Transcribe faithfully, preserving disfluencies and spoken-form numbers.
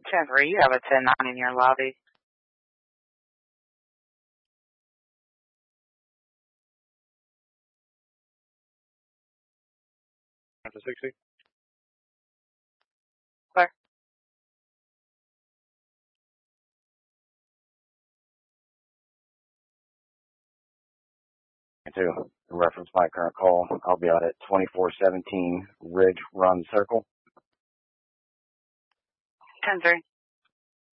ten three, you have a ten nine in your lobby. After sixty. Clear. To reference my current call, I'll be out at twenty-four seventeen Ridge Run Circle. ten three.